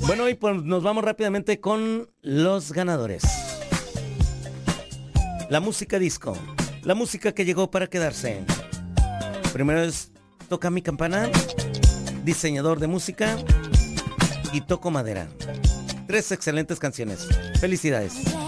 Bueno, y pues nos vamos rápidamente con los ganadores. La música disco. La música que llegó para quedarse. Primero es Toca mi campana, diseñador de música y Toco madera. 3 excelentes canciones. Felicidades.